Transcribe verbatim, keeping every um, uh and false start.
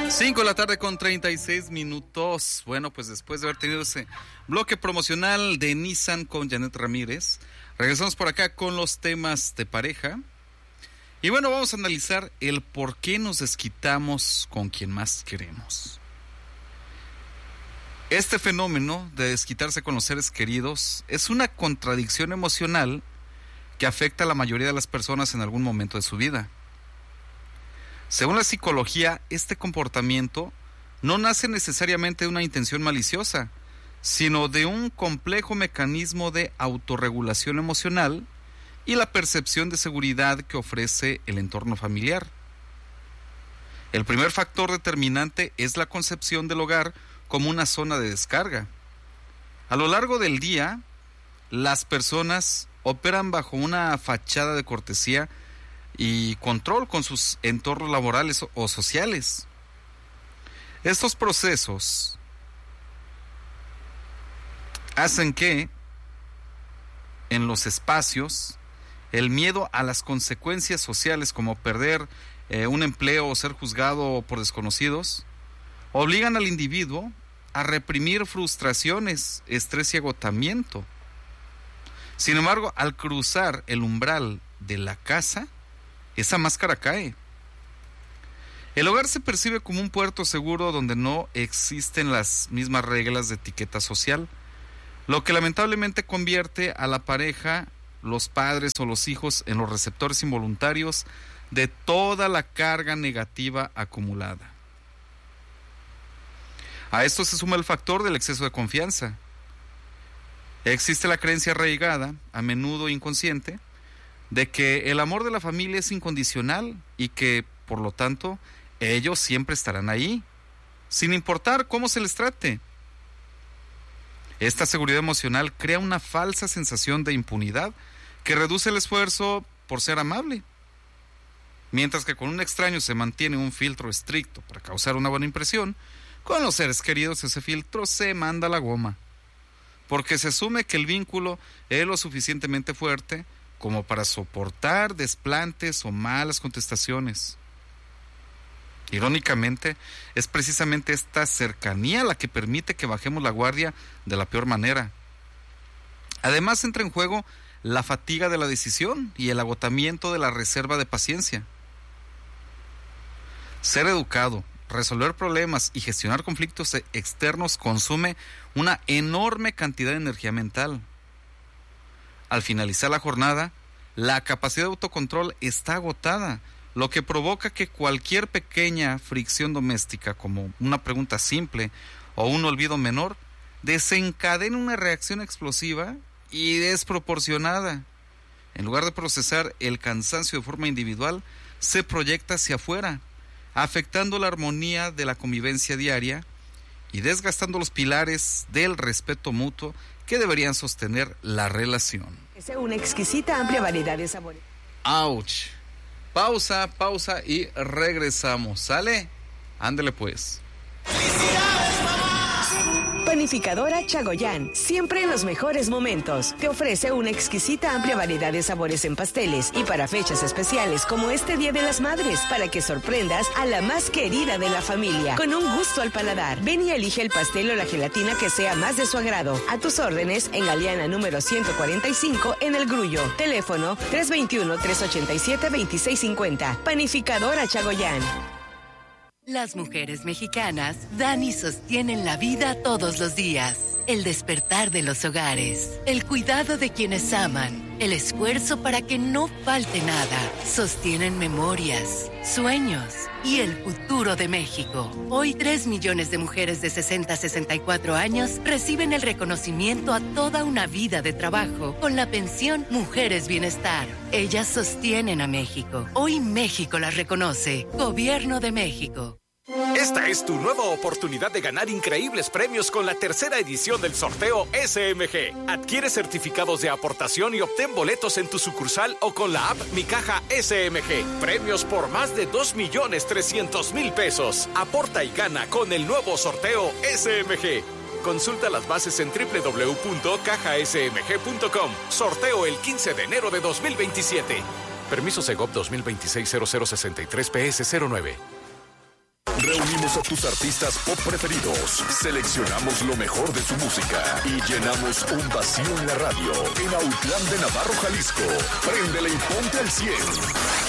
cinco de la tarde con treinta y seis minutos. Bueno, pues después de haber tenido ese bloque promocional de Nissan con Janet Ramírez, regresamos por acá con los temas de pareja. Y bueno, vamos a analizar el por qué nos desquitamos con quien más queremos. Este fenómeno de desquitarse con los seres queridos es una contradicción emocional que afecta a la mayoría de las personas en algún momento de su vida. Según la psicología, este comportamiento no nace necesariamente de una intención maliciosa, sino de un complejo mecanismo de autorregulación emocional y la percepción de seguridad que ofrece el entorno familiar. El primer factor determinante es la concepción del hogar como una zona de descarga. A lo largo del día, las personas operan bajo una fachada de cortesía y control con sus entornos laborales o sociales. Estos procesos hacen que en los espacios el miedo a las consecuencias sociales, como perder eh, un empleo o ser juzgado por desconocidos, obligan al individuo a reprimir frustraciones, estrés y agotamiento. Sin embargo, al cruzar el umbral de la casa, esa máscara cae. El hogar se percibe como un puerto seguro donde no existen las mismas reglas de etiqueta social, lo que lamentablemente convierte a la pareja, los padres o los hijos en los receptores involuntarios de toda la carga negativa acumulada. A esto se suma el factor del exceso de confianza. Existe la creencia arraigada, a menudo inconsciente, de que el amor de la familia es incondicional y que, por lo tanto, ellos siempre estarán ahí, sin importar cómo se les trate. Esta seguridad emocional crea una falsa sensación de impunidad que reduce el esfuerzo por ser amable. Mientras que con un extraño se mantiene un filtro estricto para causar una buena impresión, con los seres queridos ese filtro se manda a la goma, porque se asume que el vínculo es lo suficientemente fuerte como para soportar desplantes o malas contestaciones. Irónicamente, es precisamente esta cercanía la que permite que bajemos la guardia de la peor manera. Además, entra en juego la fatiga de la decisión y el agotamiento de la reserva de paciencia. Ser educado, resolver problemas y gestionar conflictos externos consume una enorme cantidad de energía mental. Al finalizar la jornada, la capacidad de autocontrol está agotada, lo que provoca que cualquier pequeña fricción doméstica, como una pregunta simple o un olvido menor, desencadene una reacción explosiva y desproporcionada. En lugar de procesar el cansancio de forma individual, se proyecta hacia afuera, afectando la armonía de la convivencia diaria y desgastando los pilares del respeto mutuo que deberían sostener la relación. Es una exquisita amplia variedad de sabores. ¡Auch! Pausa, pausa y regresamos. ¿Sale? Ándele pues. Panificadora Chagoyán, siempre en los mejores momentos. Te ofrece una exquisita amplia variedad de sabores en pasteles y para fechas especiales como este Día de las Madres, para que sorprendas a la más querida de la familia, con un gusto al paladar. Ven y elige el pastel o la gelatina que sea más de su agrado. A tus órdenes en Galeana número ciento cuarenta y cinco en El Grullo. Teléfono tres dos uno, tres ocho siete, dos seis cinco cero. Panificadora Chagoyán. Las mujeres mexicanas dan y sostienen la vida todos los días. El despertar de los hogares, el cuidado de quienes aman, el esfuerzo para que no falte nada. Sostienen memorias, sueños y el futuro de México. Hoy tres millones de mujeres de sesenta a sesenta y cuatro años reciben el reconocimiento a toda una vida de trabajo con la pensión Mujeres Bienestar. Ellas sostienen a México. Hoy México las reconoce. Gobierno de México. Esta es tu nueva oportunidad de ganar increíbles premios con la tercera edición del sorteo S M G. Adquiere certificados de aportación y obtén boletos en tu sucursal o con la app Mi Caja S M G. Premios por más de dos millones trescientos mil pesos. Aporta y gana con el nuevo sorteo S M G. Consulta las bases en doble u doble u doble u punto caja s m g punto com. Sorteo el quince de enero de dos mil veintisiete. Permiso Segov dos mil veintiséis cero cero sesenta y tres P S cero nueve. Reunimos a tus artistas pop preferidos, seleccionamos lo mejor de su música y llenamos un vacío en la radio en Autlán de Navarro, Jalisco. Préndele y ponte al cien.